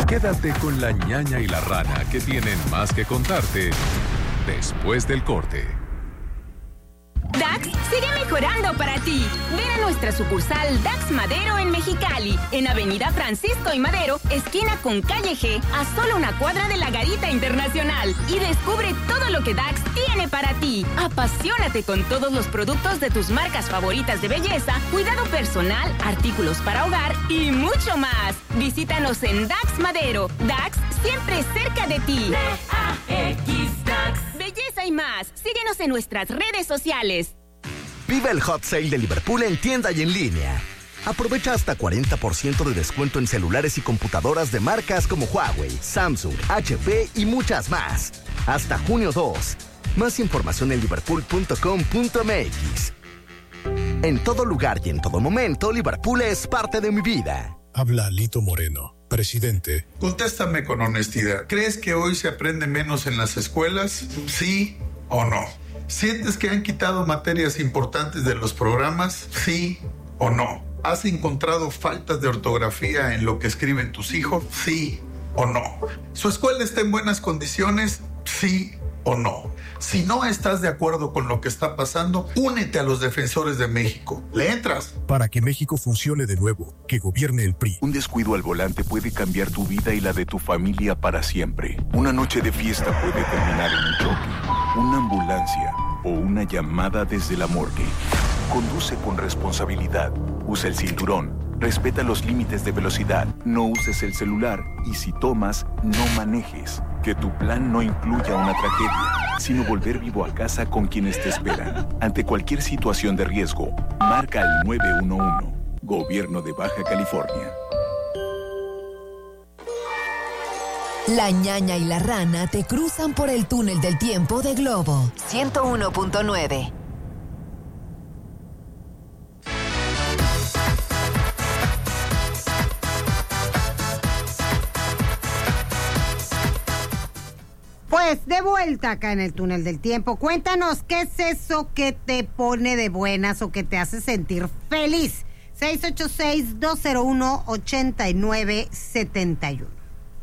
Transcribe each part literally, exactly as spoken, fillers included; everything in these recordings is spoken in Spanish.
Quédate con la ñaña y la rana, que tienen más que contarte después del corte. Dax sigue mejorando para ti. Ven a nuestra sucursal Dax Madero en Mexicali, en Avenida Francisco y Madero, esquina con Calle G, a solo una cuadra de la Garita Internacional. Y descubre todo lo que Dax tiene para ti. Apasionate con todos los productos de tus marcas favoritas de belleza, cuidado personal, artículos para hogar y mucho más. Visítanos en Dax Madero. Dax, siempre cerca de ti. D A X Dax. Belleza y más. Síguenos en nuestras redes sociales. Vive el Hot Sale de Liverpool en tienda y en línea. Aprovecha hasta cuarenta por ciento de descuento en celulares y computadoras de marcas como Huawei, Samsung, H P y muchas más. Hasta junio dos. Más información en liverpool punto com punto m x. En todo lugar y en todo momento, Liverpool es parte de mi vida. Habla Lito Moreno, presidente. Contéstame con honestidad. ¿Crees que hoy se aprende menos en las escuelas? ¿Sí o no? ¿Sientes que han quitado materias importantes de los programas? ¿Sí o no? ¿Has encontrado faltas de ortografía en lo que escriben tus hijos? ¿Sí o no? ¿Su escuela está en buenas condiciones? ¿Sí o no? Si no estás de acuerdo con lo que está pasando, únete a los defensores de México. ¿Le entras? Para que México funcione de nuevo, que gobierne el P R I. Un descuido al volante puede cambiar tu vida y la de tu familia para siempre. Una noche de fiesta puede terminar en un choque, una ambulancia o una llamada desde la morgue. Conduce con responsabilidad. Usa el cinturón. Respeta los límites de velocidad. No uses el celular. Y si tomas, no manejes. Que tu plan no incluya una tragedia, sino volver vivo a casa con quienes te esperan. Ante cualquier situación de riesgo, marca el nueve uno uno. Gobierno de Baja California. La ñaña y la rana te cruzan por el túnel del tiempo de Globo ciento uno punto nueve. Pues de vuelta acá en el túnel del tiempo. Cuéntanos, ¿qué es eso que te pone de buenas o que te hace sentir feliz? seis ocho seis, dos cero uno, ocho nueve siete uno.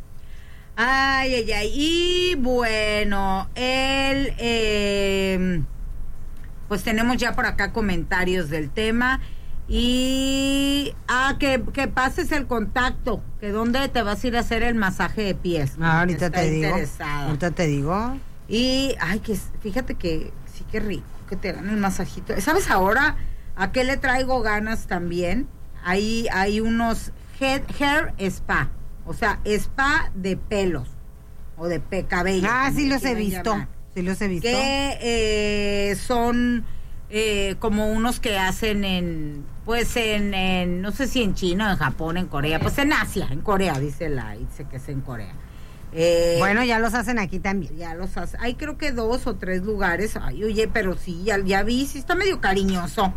Ay, ay, ay. Y bueno, el, eh, pues tenemos ya por acá comentarios del tema. Y ah, que, que pases el contacto, que dónde te vas a ir a hacer el masaje de pies. Ah, ahorita te digo. Ahorita te digo. Y ay, que fíjate que sí, que rico que te hagan el masajito. ¿Sabes ahora a qué le traigo ganas también? Ahí hay unos head, hair spa, o sea, spa de pelos o de pe, cabello. Ah, sí los he visto. Llamar. Sí los he visto. Que eh, son eh, como unos que hacen en Pues en, en, no sé si en China, en Japón, en Corea, pues en Asia, en Corea, dice la, dice que es en Corea. Eh, bueno, ya los hacen aquí también. Ya los hacen, hay creo que dos o tres lugares. Ay, oye, pero sí, ya, ya vi, sí está medio cariñoso.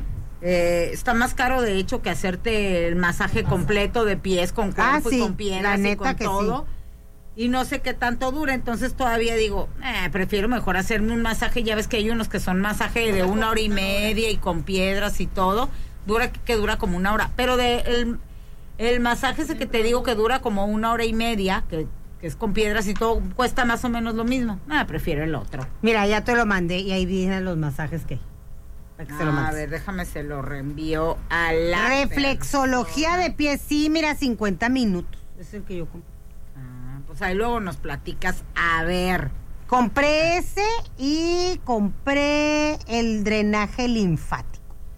Eh, está más caro, de hecho, que hacerte el masaje completo de pies con cuerpo ah, sí, y con piedras y con todo. Sí. Y no sé qué tanto dura, entonces todavía digo, eh, prefiero mejor hacerme un masaje. Ya ves que hay unos que son masaje de una hora y media y con piedras y todo. Dura que dura como una hora, pero de el, el masaje ese que te digo que dura como una hora y media, que, que es con piedras y todo, cuesta más o menos lo mismo. Ah, prefiero el otro. Mira, ya te lo mandé y ahí vienen los masajes que, para que ah, se lo mandes. A ver, déjame, se lo reenvío a la reflexología persona. De pies, sí, mira, cincuenta minutos. Es el que yo compré. Ah, pues ahí luego nos platicas, a ver. Compré ese y compré el drenaje linfático.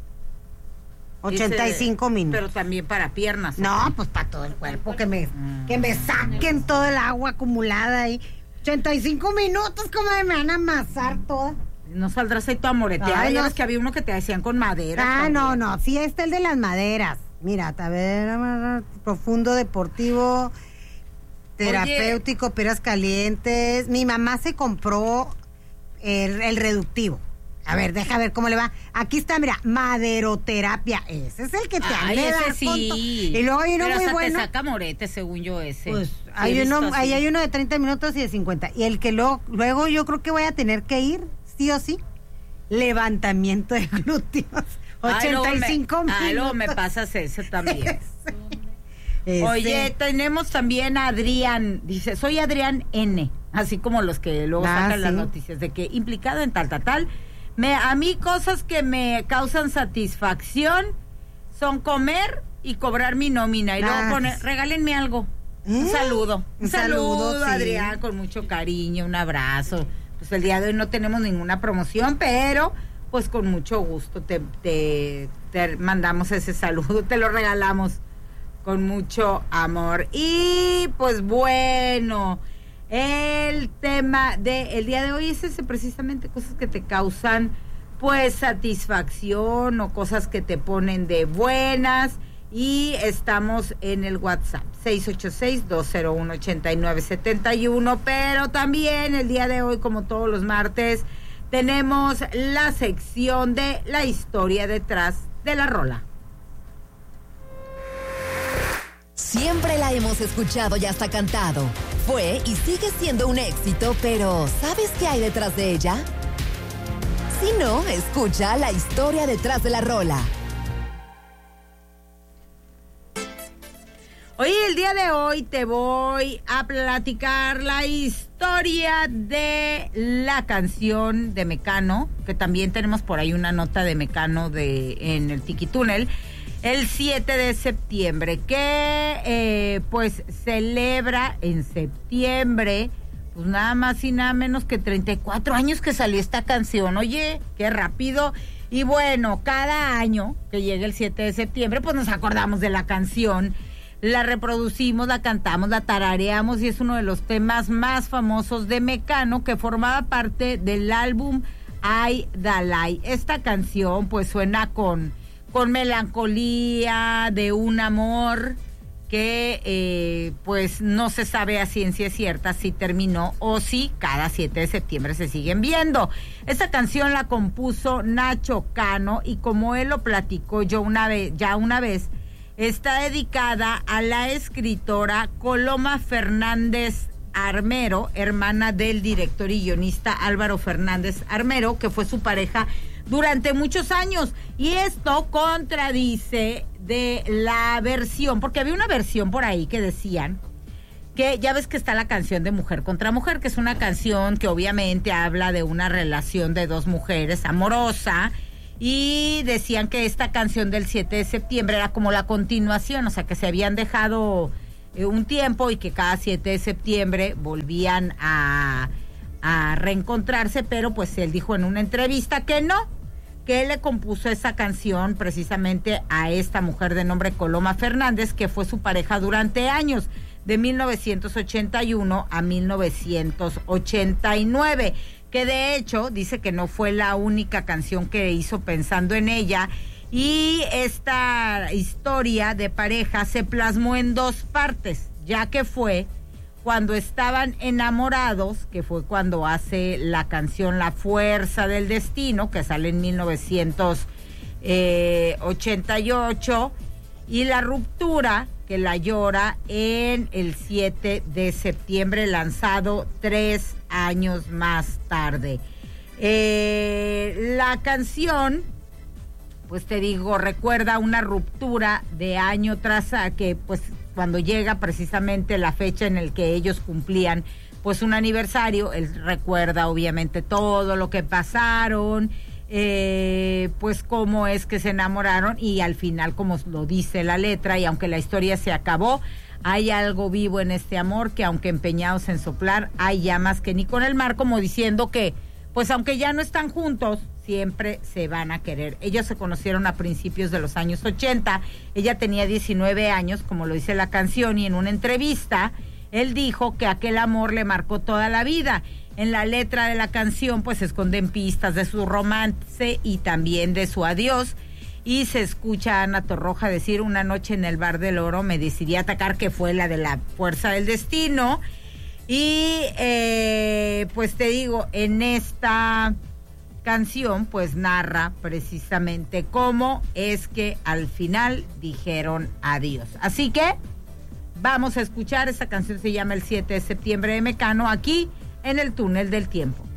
ochenta y cinco Ese, minutos. Pero también para piernas. No, ¿sí? Pues para todo el cuerpo, que me, mm. que me saquen todo el agua acumulada ahí. ochenta y cinco minutos, como me van a amasar toda. No saldrás ahí toda moreteada. Ya ves que había uno que te decían con madera. Ah, también. no, no, sí, este es el de las maderas. Mira, a ver, profundo deportivo, terapéutico, Oye. Peras calientes. Mi mamá se compró el, el reductivo. A ver, deja ver cómo le va. Aquí está, mira, maderoterapia. Ese es el que te Ay, ese sí. Punto. Y luego hay uno Pero muy hasta bueno. te saca morete, según yo, ese. Pues sí, hay uno, ahí hay uno de treinta minutos y de cincuenta. Y el que luego, luego yo creo que voy a tener que ir, sí o sí, levantamiento de glúteos. ochenta y cinco Ay, minutos. luego me pasas ese también. Este... Oye, tenemos también a Adrián, dice, soy Adrián N, así como los que luego ah, sacan sí. las noticias, de que implicado en tal, tal, tal. Me, a mí cosas que me causan satisfacción son comer y cobrar mi nómina. Y ah, luego poner, regálenme algo. ¿Eh? Un saludo. Un, un saludo, saludo sí. Adrián, con mucho cariño, un abrazo. Pues el día de hoy no tenemos ninguna promoción, pero pues con mucho gusto te, te, te mandamos ese saludo, te lo regalamos con mucho amor. Y pues bueno, el tema del día de hoy es ese, precisamente cosas que te causan pues satisfacción o cosas que te ponen de buenas. Y estamos en el WhatsApp seis ocho seis, dos cero uno, ocho nueve siete uno, pero también el día de hoy, como todos los martes, tenemos la sección de la historia detrás de la rola. Siempre la hemos escuchado y hasta cantado. Fue y sigue siendo un éxito, pero ¿sabes qué hay detrás de ella? Si no, escucha la historia detrás de la rola. Hoy, el día de hoy, te voy a platicar la historia de la canción de Mecano, que también tenemos por ahí una nota de Mecano de, en el Tiki-Túnel, el siete de septiembre, que eh, pues celebra en septiembre, pues nada más y nada menos que treinta y cuatro años que salió esta canción. Oye, qué rápido. Y bueno, cada año que llega el siete de septiembre, pues nos acordamos de la canción. La reproducimos, la cantamos, la tarareamos y es uno de los temas más famosos de Mecano, que formaba parte del álbum Ay Dalai. Esta canción pues suena con, con melancolía de un amor que eh, pues no se sabe a ciencia cierta si terminó o si cada siete de septiembre se siguen viendo. Esta canción la compuso Nacho Cano y como él lo platicó yo una vez, ya una vez, está dedicada a la escritora Coloma Fernández Armero, hermana del director y guionista Álvaro Fernández Armero, que fue su pareja durante muchos años. Y esto contradice de la versión, porque había una versión por ahí que decían que ya ves que está la canción de Mujer contra Mujer, que es una canción que obviamente habla de una relación de dos mujeres amorosa. Y decían que esta canción del siete de septiembre era como la continuación, o sea, que se habían dejado eh, un tiempo y que cada siete de septiembre volvían a, a reencontrarse, pero pues él dijo en una entrevista que no, que él le compuso esa canción precisamente a esta mujer de nombre Coloma Fernández, que fue su pareja durante años, de mil novecientos ochenta y uno a mil novecientos ochenta y nueve. Que de hecho dice que no fue la única canción que hizo pensando en ella, y esta historia de pareja se plasmó en dos partes, ya que fue cuando estaban enamorados, que fue cuando hace la canción La Fuerza del Destino, que sale en mil novecientos ochenta y ocho, y la ruptura, que la llora en el siete de septiembre, lanzado tres años más tarde. Eh, la canción, pues te digo, recuerda una ruptura de año tras a que, pues, cuando llega precisamente la fecha en el que ellos cumplían, pues, un aniversario, él recuerda obviamente todo lo que pasaron, eh, pues cómo es que se enamoraron y al final, como lo dice la letra, y aunque la historia se acabó, hay algo vivo en este amor que aunque empeñados en soplar, hay llamas que ni con el mar, como diciendo que, pues aunque ya no están juntos, siempre se van a querer. Ellos se conocieron a principios de los años ochenta, ella tenía diecinueve años, como lo dice la canción, y en una entrevista, él dijo que aquel amor le marcó toda la vida. En la letra de la canción, pues se esconden pistas de su romance y también de su adiós. Y se escucha a Ana Torroja decir: una noche en el Bar del Oro me decidí a atacar, que fue la de La Fuerza del Destino. Y eh, pues te digo, en esta canción pues narra precisamente cómo es que al final dijeron adiós. Así que vamos a escuchar, esta canción se llama El siete de septiembre de Mecano, aquí en el Túnel del Tiempo.